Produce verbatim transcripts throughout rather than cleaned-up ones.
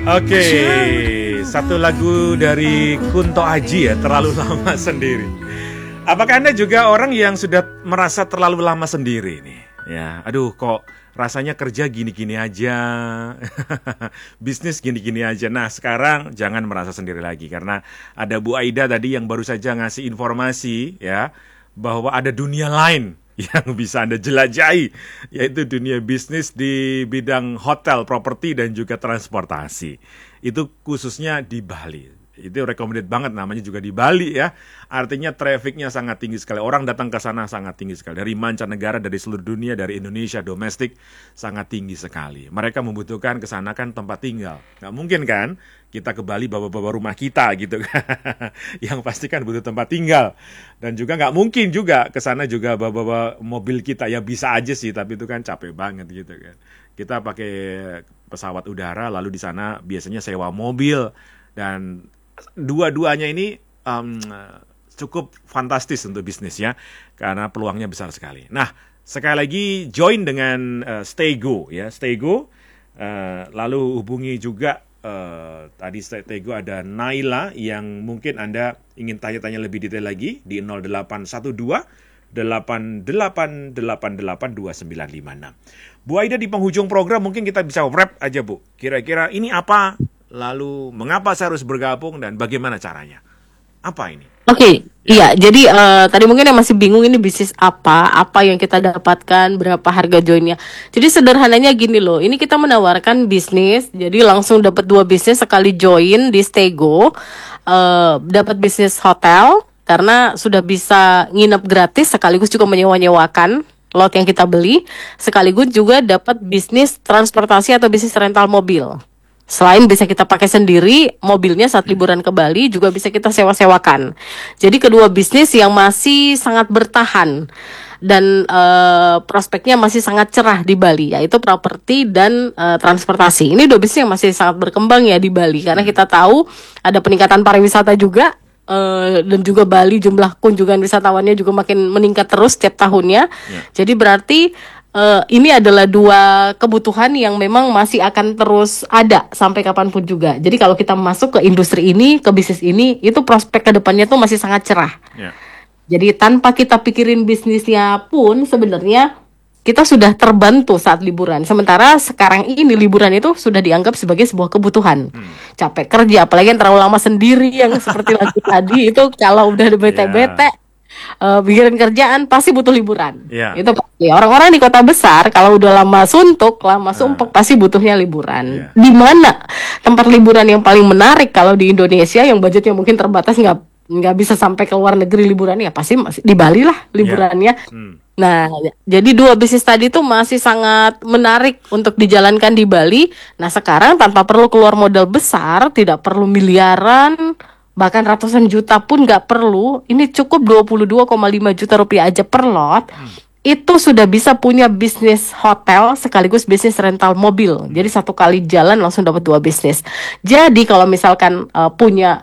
Oke, satu lagu dari Kunto Aji ya, Terlalu Lama Sendiri. Apakah Anda juga orang yang sudah merasa terlalu lama sendiri nih? Ya, aduh kok rasanya kerja gini-gini aja, bisnis gini-gini aja. Nah sekarang jangan merasa sendiri lagi, karena ada Bu Aida tadi yang baru saja ngasih informasi ya, bahwa ada dunia lain yang bisa Anda jelajahi, yaitu dunia bisnis di bidang hotel, properti, dan juga transportasi. Itu khususnya di Bali. Itu recommended banget, namanya juga di Bali ya. Artinya trafficnya sangat tinggi sekali. Orang datang ke sana sangat tinggi sekali. Dari mancanegara, dari seluruh dunia, dari Indonesia, domestik, sangat tinggi sekali. Mereka membutuhkan ke sana kan tempat tinggal. Nggak mungkin kan kita ke Bali bawa-bawa rumah kita gitu kan. Yang pasti kan butuh tempat tinggal. Dan juga nggak mungkin juga ke sana juga bawa-bawa mobil kita. Ya bisa aja sih, tapi itu kan capek banget gitu kan. Kita pakai pesawat udara, lalu di sana biasanya sewa mobil. Dan dua-duanya ini um, cukup fantastis untuk bisnis ya, karena peluangnya besar sekali. Nah, sekali lagi join dengan uh, Staygo ya, Staygo. Uh, lalu hubungi juga uh, tadi Staygo ada Naila yang mungkin Anda ingin tanya-tanya lebih detail lagi di nol delapan satu dua delapan delapan delapan delapan dua sembilan lima enam. Bu Aida, di penghujung program mungkin kita bisa wrap aja Bu. Kira-kira ini apa? Lalu mengapa saya harus bergabung dan bagaimana caranya? Apa ini? Oke, okay, ya. iya. Jadi uh, tadi mungkin yang masih bingung ini bisnis apa, apa yang kita dapatkan, berapa harga joinnya. Jadi sederhananya gini loh, ini kita menawarkan bisnis, jadi langsung dapat dua bisnis sekali join di Staygo. Uh, dapat bisnis hotel karena sudah bisa nginep gratis, sekaligus juga menyewa-nyewakan lot yang kita beli, sekaligus juga dapat bisnis transportasi atau bisnis rental mobil. Selain bisa kita pakai sendiri, mobilnya saat liburan ke Bali juga bisa kita sewa-sewakan. Jadi kedua bisnis yang masih sangat bertahan dan uh, prospeknya masih sangat cerah di Bali, yaitu properti dan uh, transportasi. Ini dua bisnis yang masih sangat berkembang ya di Bali, karena kita tahu ada peningkatan pariwisata juga. Uh, dan juga Bali jumlah kunjungan wisatawannya juga makin meningkat terus setiap tahunnya. Yeah. Jadi berarti uh, ini adalah dua kebutuhan yang memang masih akan terus ada sampai kapanpun juga. Jadi kalau kita masuk ke industri ini, ke bisnis ini, itu prospek kedepannya tuh masih sangat cerah. Yeah. Jadi tanpa kita pikirin bisnisnya pun sebenarnya kita sudah terbantu saat liburan. Sementara sekarang ini liburan itu sudah dianggap sebagai sebuah kebutuhan. Hmm. Capek kerja, apalagi yang terlalu lama sendiri yang seperti lagi tadi itu, kalau udah bete-bete, yeah. uh, pikirin kerjaan pasti butuh liburan. Yeah. Itu pasti. Orang-orang di kota besar kalau udah lama suntuk, lama sumpek, uh. pasti butuhnya liburan. Yeah. Di mana tempat liburan yang paling menarik kalau di Indonesia yang budgetnya mungkin terbatas, nggak nggak bisa sampai ke luar negeri liburan, ya pasti masih di Bali lah liburannya. Yeah. Hmm. Nah, jadi dua bisnis tadi itu masih sangat menarik untuk dijalankan di Bali. Nah, sekarang tanpa perlu keluar modal besar, tidak perlu miliaran, bahkan ratusan juta pun nggak perlu. Ini cukup dua puluh dua koma lima juta rupiah aja per lot. Hmm. Itu sudah bisa punya bisnis hotel sekaligus bisnis rental mobil. Jadi satu kali jalan langsung dapat dua bisnis. Jadi kalau misalkan uh, punya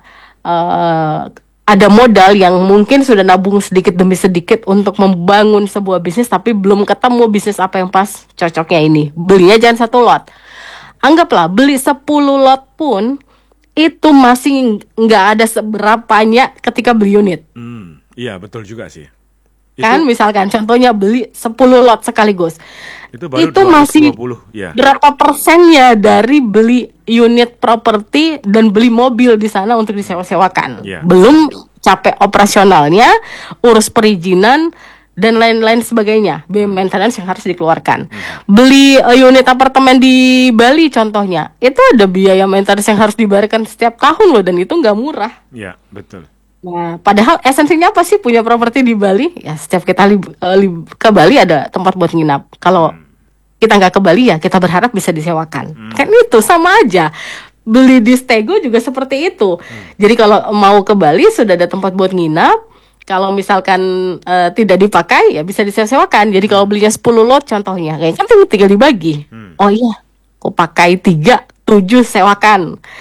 uh, ada modal yang mungkin sudah nabung sedikit demi sedikit untuk membangun sebuah bisnis, tapi belum ketemu bisnis apa yang pas cocoknya ini, belinya jangan satu lot. Anggaplah beli sepuluh lot pun itu masih nggak ada seberapanya ketika beli unit. Hmm, iya betul juga sih. Kan itu, misalkan contohnya beli sepuluh lot sekaligus, itu, baru itu masih ya. Berapa persennya dari beli unit properti dan beli mobil di sana untuk disewa-sewakan. Ya. Belum capek operasionalnya, urus perizinan dan lain-lain sebagainya, biaya maintenance yang harus dikeluarkan. Hmm. Beli uh, unit apartemen di Bali contohnya, itu ada biaya maintenance yang harus dibayarkan setiap tahun loh, dan itu nggak murah. Iya, betul. Nah, padahal esensinya apa sih punya properti di Bali? Ya, setiap kita li- li- ke Bali ada tempat buat nginap. Kalau hmm. kita nggak ke Bali ya kita berharap bisa disewakan. Hmm. Kan itu sama aja. Beli di Staygo juga seperti itu. Hmm. Jadi kalau mau ke Bali sudah ada tempat buat nginap. Kalau misalkan uh, tidak dipakai ya bisa disewakan. Jadi kalau belinya sepuluh lot contohnya, kayak kan tinggal dibagi. Hmm. Oh iya, aku pakai tiga, tujuh sewakan.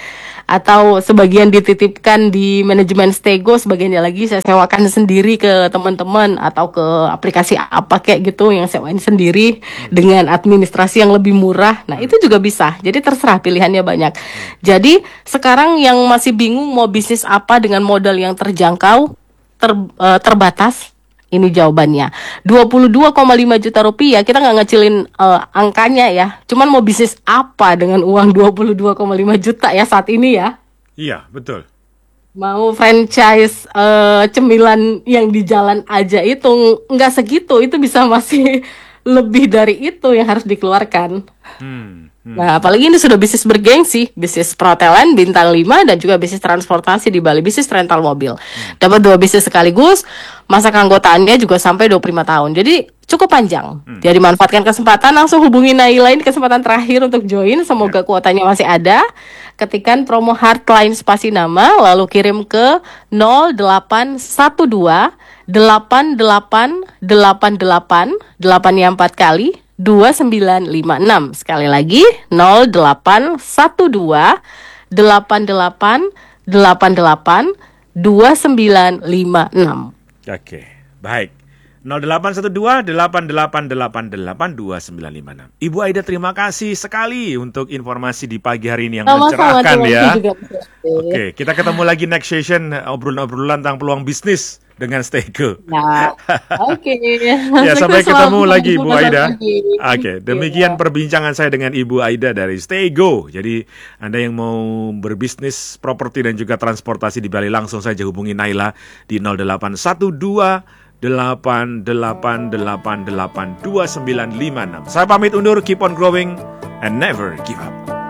atau sebagian dititipkan di manajemen Stego, sebagiannya lagi saya sewakan sendiri ke teman-teman atau ke aplikasi apa kayak gitu yang sewain sendiri dengan administrasi yang lebih murah. Nah, itu juga bisa. Jadi terserah, pilihannya banyak. Jadi sekarang yang masih bingung mau bisnis apa dengan modal yang terjangkau, ter, uh, terbatas, ini jawabannya. dua puluh dua koma lima juta rupiah, kita nggak ngecilin uh, angkanya ya. Cuman mau bisnis apa dengan uang dua puluh dua koma lima juta ya saat ini ya? Iya, betul. Mau franchise uh, cemilan yang di jalan aja itu nggak segitu, itu bisa masih lebih dari itu yang harus dikeluarkan. Hmm. Hmm. Nah, apalagi ini sudah bisnis bergengsi, bisnis perhotelan bintang lima dan juga bisnis transportasi di Bali, bisnis rental mobil. Hmm. Dapat dua bisnis sekaligus, masa keanggotaannya juga sampai dua puluh lima tahun. Jadi cukup panjang. Hmm. Jadi manfaatkan kesempatan, langsung hubungi Naila, ini kesempatan terakhir untuk join. Semoga yeah. kuotanya masih ada. Ketikkan promo Heartline spasi nama, lalu kirim ke nol delapan satu dua delapan delapan delapan delapan delapan yang empat kali dua sembilan lima enam. Sekali lagi nol delapan satu dua delapan delapan delapan delapan dua sembilan lima enam. Oke, baik. nol delapan satu dua delapan delapan delapan delapan dua sembilan lima enam. Ibu Aida, terima kasih sekali untuk informasi di pagi hari ini yang Sama-sama, mencerahkan ya. juga. Oke, kita ketemu lagi next session, obrolan-obrolan tentang peluang bisnis dengan Stego. Nah, oke. Ya, sampai ketemu lagi Bu Aida. Lagi. Oke, demikian perbincangan saya dengan Ibu Aida dari Stego. Jadi Anda yang mau berbisnis properti dan juga transportasi di Bali, langsung saja hubungi Naila di nol delapan satu dua delapan delapan delapan delapan dua sembilan lima enam. Saya pamit undur, keep on growing and never give up.